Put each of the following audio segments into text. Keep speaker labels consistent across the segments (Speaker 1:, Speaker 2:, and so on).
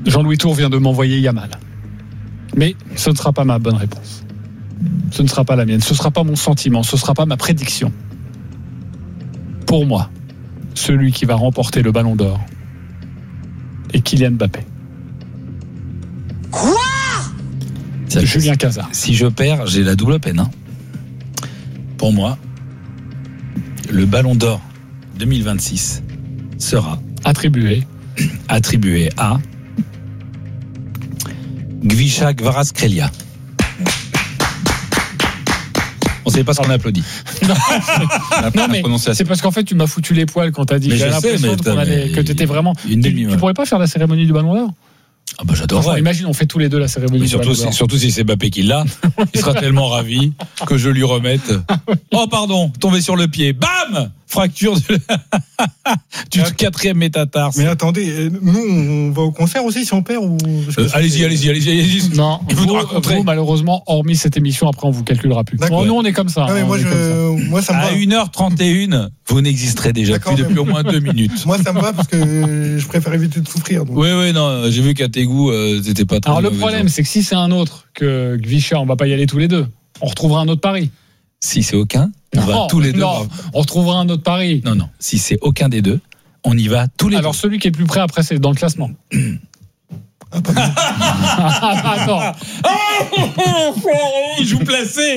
Speaker 1: Jean-Louis Tour vient de m'envoyer Yamal. Mais ce ne sera pas ma bonne réponse. Ce ne sera pas la mienne. Ce ne sera pas mon sentiment. Ce ne sera pas ma prédiction. Pour moi, celui qui va remporter le Ballon d'Or est Kylian Mbappé.
Speaker 2: Quoi ?
Speaker 1: Julien Cazard.
Speaker 3: Si je perds, j'ai la double peine. Pour moi, le Ballon d'Or 2026 sera
Speaker 1: attribué
Speaker 3: à Gvisha Kvaratskhelia. On ne sait pas si on applaudit.
Speaker 1: Non, mais c'est parce qu'en fait, tu m'as foutu les poils quand t'as dit. J'ai l'impression que t'étais vraiment. Tu pourrais pas faire la cérémonie du Ballon d'Or ?
Speaker 3: Ah bah j'adore.
Speaker 1: Enfin, imagine, on fait tous les deux la cérémonie.
Speaker 3: Surtout si c'est Mbappé qui l'a, il sera tellement ravi que je lui remette. Oh pardon, tombé sur le pied, bam, fracture du 4e métatarse.
Speaker 4: Mais attendez, nous on va au concert aussi si on perd ou
Speaker 3: allez-y.
Speaker 1: Non, vous malheureusement, hormis cette émission, après on vous calculera plus. Bon, nous on est comme ça.
Speaker 4: Non, mais moi ça me va.
Speaker 3: À 1h31, vous n'existerez déjà plus depuis au moins 2 minutes.
Speaker 4: Moi ça me va parce que je préfère éviter de souffrir. Donc.
Speaker 3: Oui, non, j'ai vu qu'à tes goûts, c'était pas très.
Speaker 1: Alors le problème, c'est que si c'est un autre que Gvisha, on va pas y aller tous les deux. On retrouvera un autre pari.
Speaker 3: Si c'est aucun, on va tous les deux.
Speaker 1: Non, on retrouvera un autre pari.
Speaker 3: Non. Si c'est aucun des deux, on y va tous les deux.
Speaker 1: Alors celui qui est le plus près après, c'est dans le classement. Attends.
Speaker 3: Il joue placé.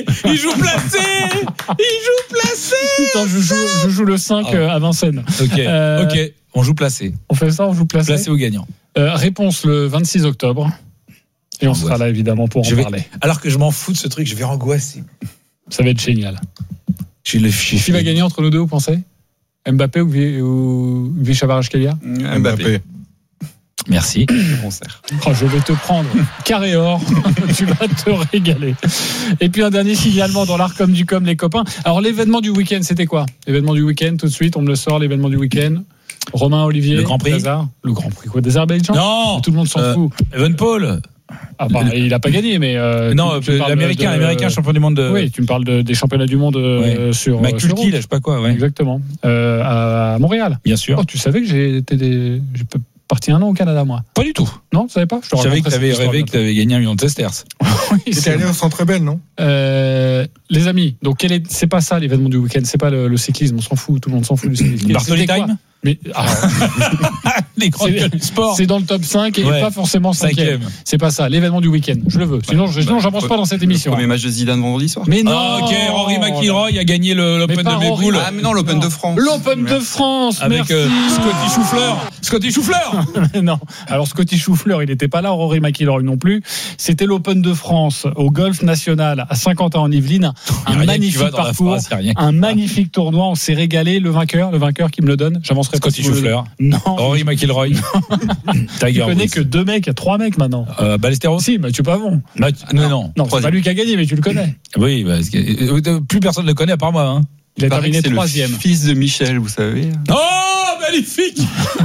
Speaker 1: Putain, je joue le 5 à Vincennes.
Speaker 3: Ok. On joue placé.
Speaker 1: On fait ça, on joue placé.
Speaker 3: Placé au gagnant.
Speaker 1: Réponse le 26 octobre. Et on sera là évidemment pour en parler.
Speaker 3: Alors que je m'en fous de ce truc, je vais angoisser.
Speaker 1: Ça va être génial.
Speaker 3: Qui
Speaker 1: va gagner entre nous deux, vous pensez ? Mbappé ou Gvisha Kvaratskhelia ?
Speaker 4: Mbappé.
Speaker 3: Merci.
Speaker 1: Je vais te prendre carré or. Tu vas te régaler. Et puis un dernier signalement dans l'art comme du com, les copains. Alors l'événement du week-end, c'était quoi ? L'événement du week-end, tout de suite, on me le sort, l'événement du week-end. Romain, Olivier,
Speaker 3: le Grand Prix.
Speaker 1: Le Grand Prix quoi, d'Azerbaïdjan ?
Speaker 3: Non.
Speaker 1: Tout le monde s'en fout.
Speaker 3: Evenepoel.
Speaker 1: Il n'a pas gagné, mais
Speaker 3: l'américain champion du monde.
Speaker 1: Oui, tu me parles des championnats du monde sur.
Speaker 3: McCulkey, je sais pas quoi. Ouais.
Speaker 1: Exactement. À Montréal.
Speaker 3: Bien sûr.
Speaker 1: Oh, tu savais que j'ai parti 1 an au Canada, moi.
Speaker 3: Pas du tout.
Speaker 1: Non, tu savais pas ?
Speaker 3: Je savais que tu avais rêvé que tu avais gagné 1 million de sesterces.
Speaker 4: Oui, c'était allé au Centre Bell, non ?
Speaker 1: Les amis, donc c'est pas ça l'événement du week-end, c'est pas le cyclisme, on s'en fout, tout le monde s'en fout du cyclisme.
Speaker 3: Bartoli Time ?
Speaker 1: Mais
Speaker 3: les grands sports.
Speaker 1: C'est dans le top 5 et pas forcément 5e. C'est pas ça, l'événement du week-end. Je le veux. Sinon, j'avance pas dans cette émission.
Speaker 5: Le premier match de Zidane vendredi soir.
Speaker 1: Mais non.
Speaker 3: Ok, Rory McIlroy a gagné l'Open de Béboul.
Speaker 5: Ah mais non, l'Open de France.
Speaker 1: L'Open de France,
Speaker 3: avec Scotty Choufleur.
Speaker 1: Non. Alors Scotty Choufleur, il n'était pas là. Rory McIlroy non plus. C'était l'Open de France au Golf National à Saint-Quentin en Yvelines. Un magnifique parcours, un magnifique tournoi. On s'est régalé. Le vainqueur qui me le donne. J'avance.
Speaker 3: Scotty Choufleur.
Speaker 1: Non.
Speaker 3: Rory McIlroy.
Speaker 1: Tu connais que 2 mecs, 3 mecs maintenant.
Speaker 3: Ballesteros.
Speaker 1: Si, Mathieu Pavon.
Speaker 3: Non,
Speaker 1: c'est pas lui qui a gagné, mais tu le connais.
Speaker 3: Oui, parce que plus personne ne le connaît à part moi.
Speaker 1: Il a terminé 3e.
Speaker 5: C'est le fils de Michel, vous savez.
Speaker 3: Oh, magnifique.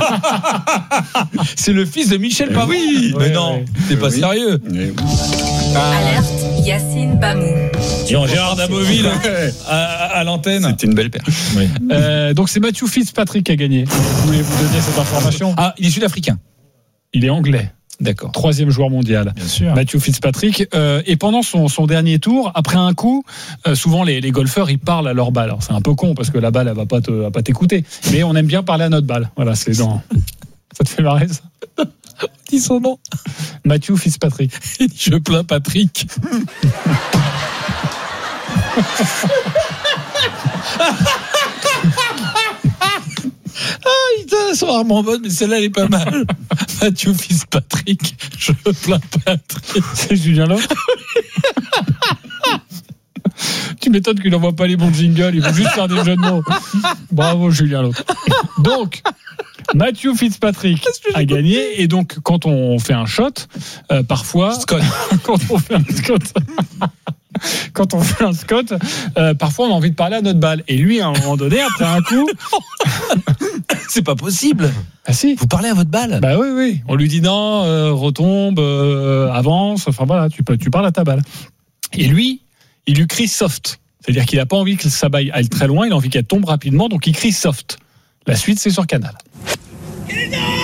Speaker 3: C'est le fils de Michel Pavon.
Speaker 5: Oui.
Speaker 3: Mais non, t'es pas sérieux.
Speaker 6: Alerte, Yacine Bamou.
Speaker 3: Gérard Damoville à l'antenne.
Speaker 5: C'était une belle paire.
Speaker 3: Oui.
Speaker 1: Donc c'est Matthew Fitzpatrick qui a gagné. Vous voulez vous donner cette information ?
Speaker 3: Il est sud-africain.
Speaker 1: Il est anglais.
Speaker 3: D'accord.
Speaker 1: 3e joueur mondial.
Speaker 3: Bien sûr.
Speaker 1: Matthew Fitzpatrick. Et pendant son dernier tour, après un coup, souvent les golfeurs ils parlent à leur balle. Alors c'est un peu con parce que la balle elle va pas t'écouter. Mais on aime bien parler à notre balle. Voilà, c'est dans. Ça te fait marrer ça ?
Speaker 3: Dis son nom.
Speaker 1: Matthew Fitzpatrick.
Speaker 3: Je plains Patrick. Ils sont rarement bonnes, mais celle-là elle est pas mal. Matthew Fitzpatrick, je plains Patrick.
Speaker 1: C'est Julien Lotte. Tu m'étonnes qu'il n'envoie pas les bons jingles, il veut juste faire des jeux de mots. Bravo Julien Lotte. Donc, Matthew Fitzpatrick a gagné, et donc quand on fait un shot, parfois, quand on fait un Scott, parfois on a envie de parler à notre balle. Et lui, à un moment donné, après un coup,
Speaker 3: c'est pas possible.
Speaker 1: Ah si.
Speaker 3: Vous parlez à votre balle.
Speaker 1: Bah oui. On lui dit non, retombe, avance. Enfin voilà, tu parles à ta balle. Et lui, il lui crie soft. C'est-à-dire qu'il a pas envie que sa balle aille très loin. Il a envie qu'elle tombe rapidement, donc il crie soft. La suite, c'est sur Canal.
Speaker 7: Get it down!